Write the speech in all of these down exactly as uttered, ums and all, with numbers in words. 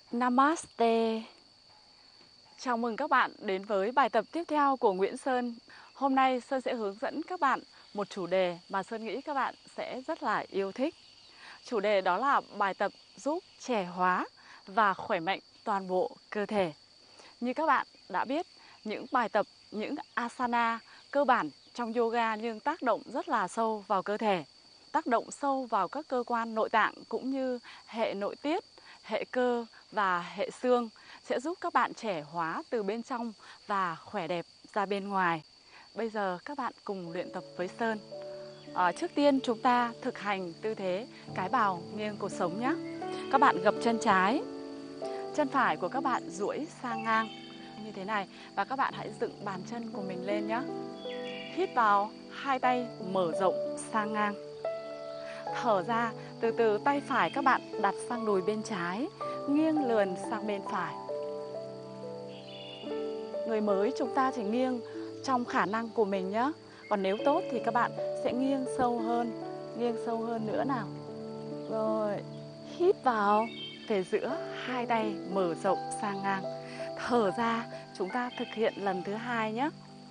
Namaste. Chào mừng các bạn đến với bài tập tiếp theo của Nguyễn Sơn. Hôm nay Sơn sẽ hướng dẫn các bạn một chủ đề mà Sơn nghĩ các bạn sẽ rất là yêu thích. Chủ đề đó là bài tập giúp trẻ hóa và khỏe mạnh toàn bộ cơ thể. Như các bạn đã biết, những bài tập, những asana cơ bản trong yoga nhưng tác động rất là sâu vào cơ thể, tác động sâu vào các cơ quan nội tạng cũng như hệ nội tiết, hệ cơ và hệ xương, sẽ giúp các bạn trẻ hóa từ bên trong và khỏe đẹp ra bên ngoài. Bây giờ các bạn cùng luyện tập với Sơn. À, trước tiên chúng ta thực hành tư thế cái bào nghiêng cột sống nhé. Các bạn gập chân trái, chân phải của các bạn duỗi sang ngang như thế này, và các bạn hãy dựng bàn chân của mình lên nhé. Hít vào, hai tay mở rộng sang ngang. Thở ra, từ từ tay phải các bạn đặt sang đùi bên trái, nghiêng lườn sang bên phải. Người mới chúng ta chỉ nghiêng trong khả năng của mình nhé. Còn nếu tốt thì các bạn sẽ nghiêng sâu hơn, nghiêng sâu hơn nữa nào. Rồi, hít vào, về giữa, hai tay mở rộng sang ngang. Thở ra, chúng ta thực hiện lần thứ hai nhé.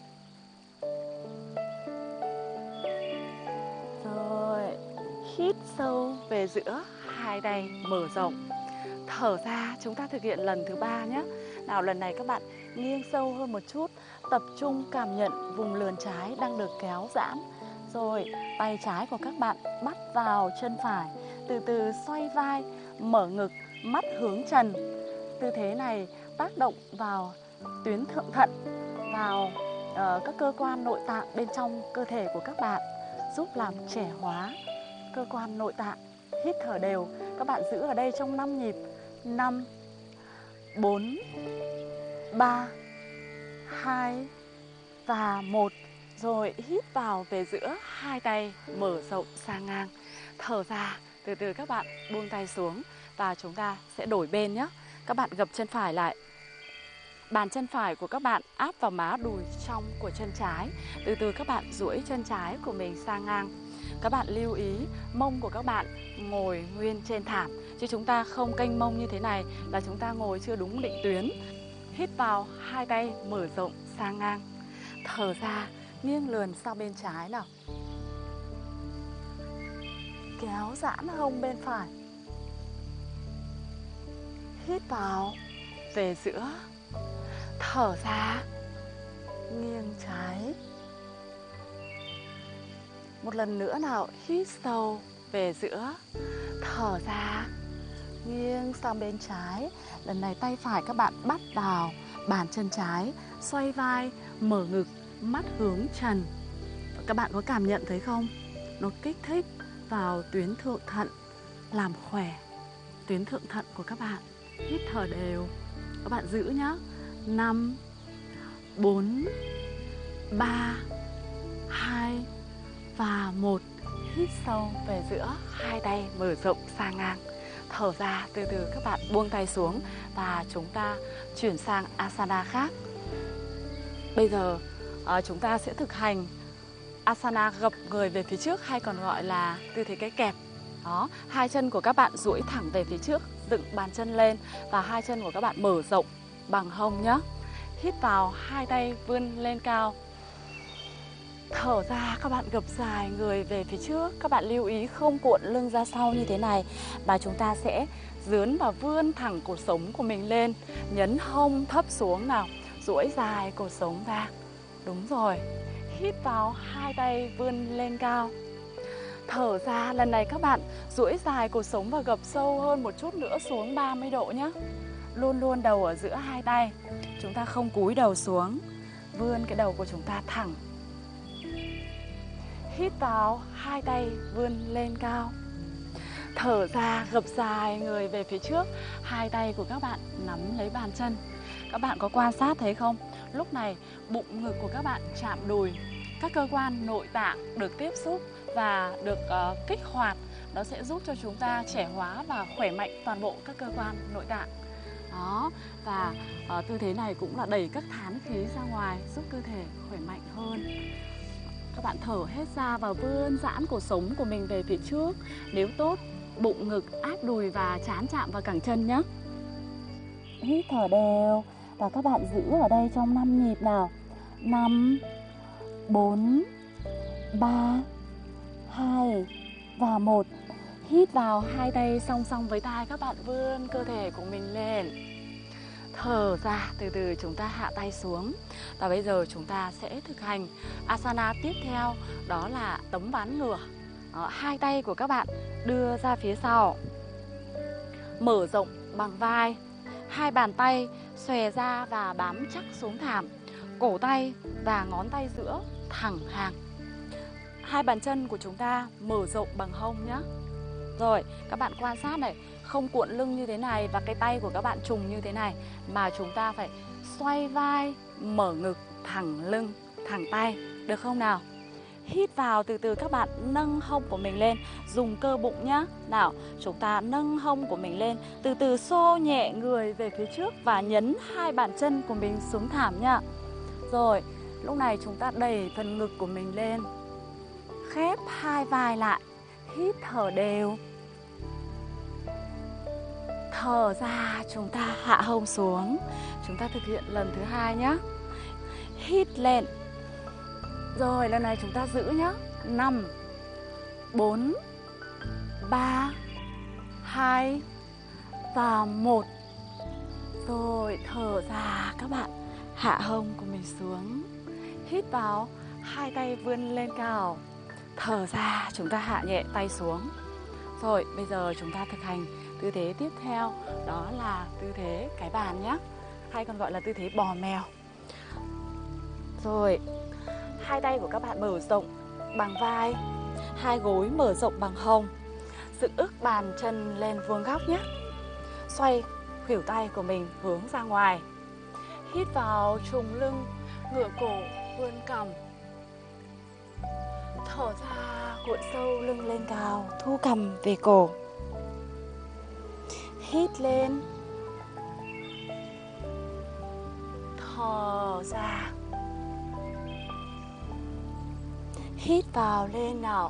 Rồi, hít sâu về giữa, hai tay mở rộng. Thở ra, chúng ta thực hiện lần thứ ba nhé. Nào, lần này các bạn nghiêng sâu hơn một chút, tập trung cảm nhận vùng lườn trái đang được kéo giãn. Rồi, tay trái của các bạn bắt vào chân phải, từ từ xoay vai, mở ngực, mắt hướng trần. Tư thế này tác động vào tuyến thượng thận, vào uh, các cơ quan nội tạng bên trong cơ thể của các bạn, giúp làm trẻ hóa cơ quan nội tạng. Hít thở đều, các bạn giữ ở đây trong năm nhịp. Năm, bốn, ba, hai và một. Rồi hít vào về giữa, hai tay mở rộng sang ngang. Thở ra, từ từ các bạn buông tay xuống và chúng ta sẽ đổi bên nhé. Các bạn gập chân phải lại, bàn chân phải của các bạn áp vào má đùi trong của chân trái. Từ từ các bạn duỗi chân trái của mình sang ngang. Các bạn lưu ý mông của các bạn ngồi nguyên trên thảm, chứ chúng ta không kênh mông như thế này là chúng ta ngồi chưa đúng định tuyến. Hít vào, hai tay mở rộng sang ngang. Thở ra, nghiêng lườn sang bên trái nào. Kéo giãn hông bên phải. Hít vào, về giữa. Thở ra, nghiêng trái. Một lần nữa nào, hít sâu về giữa. Thở ra, nghiêng sang bên trái. Lần này tay phải các bạn bắt vào bàn chân trái, xoay vai, mở ngực, mắt hướng trần. Các bạn có cảm nhận thấy không? Nó kích thích vào tuyến thượng thận, làm khỏe tuyến thượng thận của các bạn. Hít thở đều. Các bạn giữ nhé. Năm, bốn, ba, hai và một. Hít sâu về giữa, hai tay mở rộng sang ngang. Thở ra, từ từ các bạn buông tay xuống và chúng ta chuyển sang asana khác. Bây giờ uh, chúng ta sẽ thực hành asana gập người về phía trước, hay còn gọi là tư thế cái kẹp. Đó, hai chân của các bạn duỗi thẳng về phía trước, dựng bàn chân lên và hai chân của các bạn mở rộng bằng hông nhé. Hít vào, hai tay vươn lên cao. Thở ra, các bạn gập dài người về phía trước. Các bạn lưu ý không cuộn lưng ra sau như thế này, mà chúng ta sẽ dướn và vươn thẳng cột sống của mình lên. Nhấn hông thấp xuống nào, duỗi dài cột sống ra. Đúng rồi. Hít vào, hai tay vươn lên cao. Thở ra, lần này các bạn duỗi dài cột sống và gập sâu hơn một chút nữa xuống ba mươi độ nhé. Luôn luôn đầu ở giữa hai tay. Chúng ta không cúi đầu xuống. Vươn cái đầu của chúng ta thẳng. Hít vào, hai tay vươn lên cao. Thở ra, gập dài người về phía trước. Hai tay của các bạn nắm lấy bàn chân. Các bạn có quan sát thấy không? Lúc này bụng ngực của các bạn chạm đùi. Các cơ quan nội tạng được tiếp xúc và được uh, kích hoạt. Nó sẽ giúp cho chúng ta trẻ hóa và khỏe mạnh toàn bộ các cơ quan nội tạng. Đó, và uh, tư thế này cũng là đẩy các thán khí ra ngoài, giúp cơ thể khỏe mạnh hơn. Các bạn thở hết ra và vươn giãn cổ sống của mình về phía trước. Nếu tốt, bụng ngực áp đùi và trán chạm vào cẳng chân nhé. hít thở đều. Và các bạn giữ ở đây trong năm nhịp nào. Năm, bốn, ba, hai và một. Hít vào, hai tay song song với tai, các bạn vươn cơ thể của mình lên. Thở ra, từ từ chúng ta hạ tay xuống. Và bây giờ chúng ta sẽ thực hành asana tiếp theo, đó là tấm ván ngửa. Đó, hai tay của các bạn đưa ra phía sau, mở rộng bằng vai. Hai bàn tay xòe ra và bám chắc xuống thảm. Cổ tay và ngón tay giữa thẳng hàng. Hai bàn chân của chúng ta mở rộng bằng hông nhé. Rồi, các bạn quan sát này, không cuộn lưng như thế này và cái tay của các bạn trùng như thế này, mà chúng ta phải xoay vai, mở ngực, thẳng lưng, thẳng tay, được không nào? Hít vào, từ từ các bạn nâng hông của mình lên, dùng cơ bụng nhá. Nào, chúng ta nâng hông của mình lên, từ từ xô nhẹ người về phía trước và nhấn hai bàn chân của mình xuống thảm nhá. Rồi, lúc này chúng ta đẩy phần ngực của mình lên, khép hai vai lại, hít thở đều. Thở ra, chúng ta hạ hông xuống. Chúng ta thực hiện lần thứ hai nhé. Hít lên. Rồi, lần này chúng ta giữ nhé. Năm, bốn, ba, hai và một. Rồi, thở ra các bạn, hạ hông của mình xuống. Hít vào, hai tay vươn lên cao. Thở ra, chúng ta hạ nhẹ tay xuống. Rồi, bây giờ chúng ta thực hành tư thế tiếp theo, đó là tư thế cái bàn nhé, hay còn gọi là tư thế bò mèo. Rồi, hai tay của các bạn mở rộng bằng vai, hai gối mở rộng bằng hông. Dựng ức bàn chân lên vuông góc nhé. Xoay khuỷu tay của mình hướng ra ngoài. Hít vào, trùng lưng, ngửa cổ, vươn cằm. Thở ra, cuộn sâu lưng lên cao, thu cằm về cổ. Hít lên. Thở ra. Hít vào lên nào.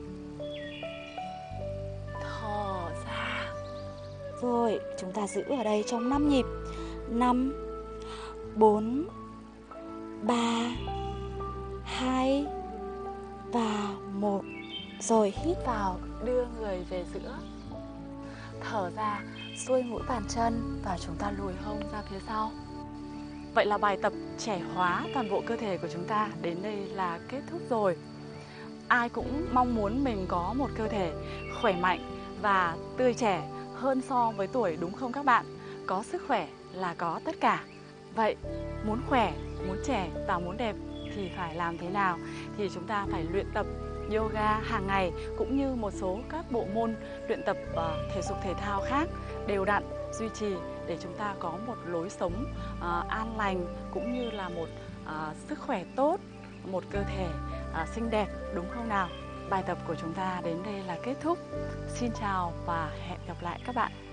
Thở ra. Rồi, chúng ta giữ ở đây trong năm nhịp. Năm, bốn, ba, hai và một. Rồi hít vào, đưa người về giữa. Thở ra, xuôi mũi bàn chân và chúng ta lùi hông ra phía sau. Vậy là bài tập trẻ hóa toàn bộ cơ thể của chúng ta đến đây là kết thúc rồi. Ai cũng mong muốn mình có một cơ thể khỏe mạnh và tươi trẻ hơn so với tuổi, đúng không các bạn? Có sức khỏe là có tất cả. Vậy muốn khỏe, muốn trẻ và muốn đẹp thì phải làm thế nào? Thì chúng ta phải luyện tập yoga hàng ngày, cũng như một số các bộ môn luyện tập uh, thể dục thể thao khác đều đặn, duy trì để chúng ta có một lối sống uh, an lành, cũng như là một uh, sức khỏe tốt, một cơ thể uh, xinh đẹp, đúng không nào? Bài tập của chúng ta đến đây là kết thúc. Xin chào và hẹn gặp lại các bạn.